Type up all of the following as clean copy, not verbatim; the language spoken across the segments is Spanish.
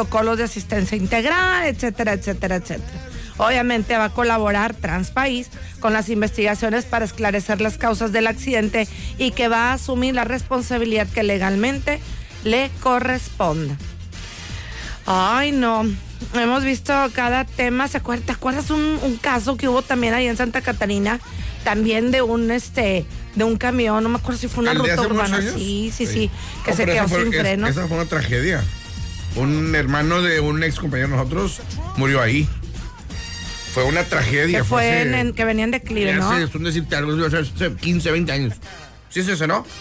protocolos de asistencia integral, etcétera, etcétera, etcétera. Obviamente va a colaborar Transpaís con las investigaciones para esclarecer las causas del accidente y que va a asumir la responsabilidad que legalmente le corresponda. Ay, no. Hemos visto cada tema. ¿Te acuerdas un caso que hubo también ahí en Santa Catarina? También de un camión, no me acuerdo si fue una ruta urbana. Sí, que se quedó sin frenos. Esa fue una tragedia. Un hermano de un ex compañero de nosotros murió ahí. Fue una tragedia. Que fue que venían de declive, ¿no? Sí, es un decirte algo, hace 15, 20 años. ¿Sí es eso, no?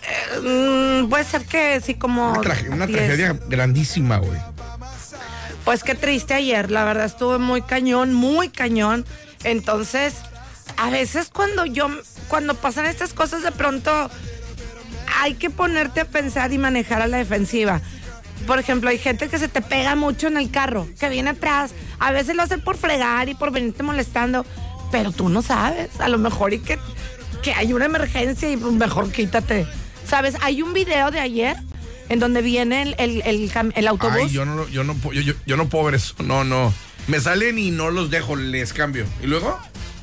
Puede ser que sí, como... Una tragedia grandísima, güey. Pues qué triste ayer, la verdad estuvo muy cañón. Entonces, a veces cuando pasan estas cosas de pronto hay que ponerte a pensar y manejar a la defensiva. Por ejemplo, hay gente que se te pega mucho en el carro, que viene atrás. A veces lo hacen por fregar y por venirte molestando, pero tú no sabes. A lo mejor y que hay una emergencia y mejor quítate. ¿Sabes? Hay un video de ayer en donde viene el autobús. Ay, yo no puedo ver eso. No. Me salen y no los dejo, les cambio. ¿Y luego?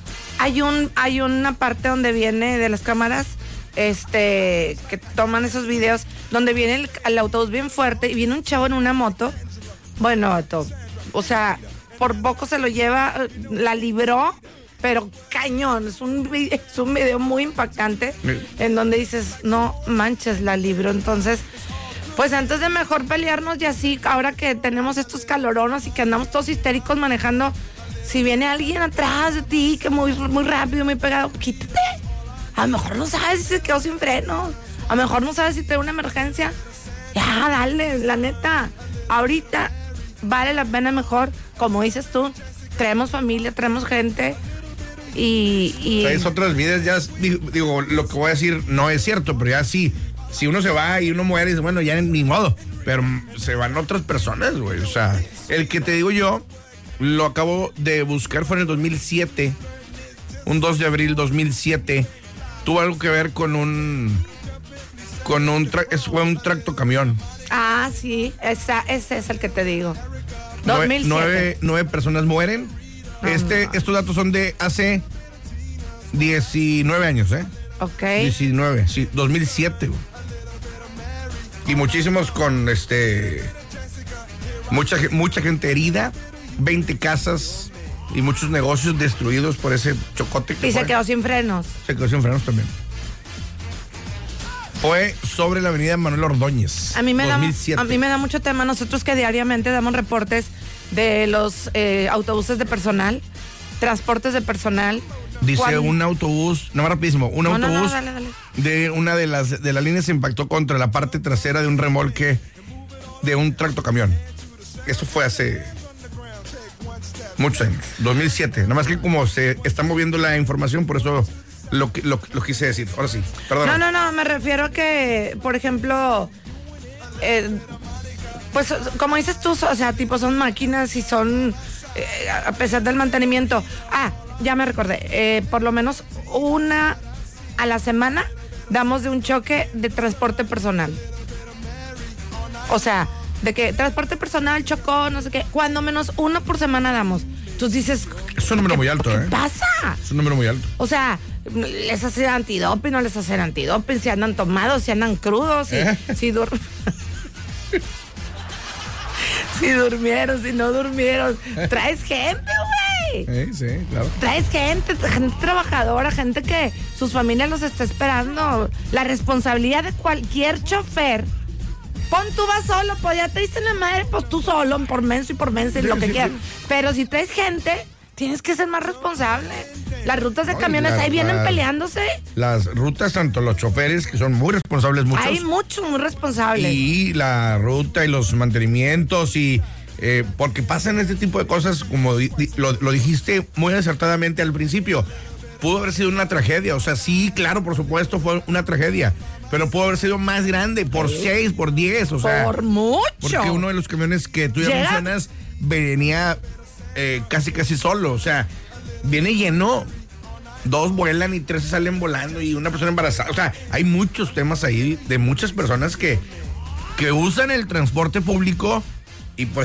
Hay una parte donde viene de las cámaras que toman esos videos, donde viene el autobús bien fuerte y viene un chavo en una moto. Bueno, o sea, por poco se lo lleva, la libró, pero cañón. Es un video muy impactante en donde dices, no manches, la libró. Entonces, pues antes de mejor pelearnos y así, ahora que tenemos estos caloronos y que andamos todos histéricos manejando, si viene alguien atrás de ti que muy, muy rápido, muy pegado, quítate. A lo mejor no sabes si se quedó sin frenos. A lo mejor no sabes si te da una emergencia. Ya, dale, la neta. Ahorita vale la pena mejor, como dices tú, traemos familia, traemos gente y... Traes otras vidas, ya digo, lo que voy a decir no es cierto, pero ya sí, si uno se va y uno muere, bueno, ya ni modo, pero se van otras personas, güey. O sea, el que te digo yo, lo acabo de buscar, fue en el 2007, un 2 de abril 2007, tuvo algo que ver con fue un tractocamión. Ah, sí, ese es el que te digo. 2007. 9 personas mueren. Estos datos son de hace 19 años, ¿eh? Ok. 19, sí, 2007, güey. Y muchísimos con mucha gente herida, 20 casas y muchos negocios destruidos por ese chocote que y se quedó sin frenos. Se quedó sin frenos también. Fue sobre la avenida Manuel Ordóñez. A mí me 2007. a mí me da mucho tema. Nosotros que diariamente damos reportes de los autobuses de personal, transportes de personal. Dice un autobús, no, rapidísimo, autobús dale. de una de las líneas se impactó contra la parte trasera de un remolque de un tractocamión. Eso fue hace muchos años, 2007. Nada más que como se está moviendo la información, por eso lo quise decir. Ahora sí, perdón. No, me refiero a que, por ejemplo, pues como dices tú, o sea, tipo son máquinas y son, a pesar del mantenimiento. Ya me recordé, por lo menos una a la semana damos de un choque de transporte personal. O sea, de que transporte personal chocó, no sé qué, cuando menos uno por semana damos. Entonces dices... Es un número muy alto, ¿Qué pasa? Es un número muy alto. O sea, les hacen antidoping, no les hacen antidoping, si andan tomados, si andan crudos, si durmieron, si no durmieron. Traes gente, güey. Sí, claro. Traes gente trabajadora, gente que sus familias los está esperando. La responsabilidad de cualquier chofer. Tú vas solo, pues ya te dicen la madre, pues tú solo, por menso y lo que quieras. Pero si traes gente, tienes que ser más responsable. Las rutas de camiones ahí vienen peleándose. Las rutas, tanto los choferes, que son muy responsables, muchos. Hay muchos muy responsables. Y la ruta y los mantenimientos y... porque pasan este tipo de cosas, como lo dijiste muy acertadamente al principio. Pudo haber sido una tragedia, o sea, sí, claro, por supuesto, fue una tragedia, pero pudo haber sido más grande, por 6, por 10, o sea. Por mucho. Porque uno de los camiones que tú ya mencionas venía casi solo, o sea, viene lleno, 2 vuelan y 3 salen volando y una persona embarazada, o sea, hay muchos temas ahí de muchas personas que usan el transporte público y pues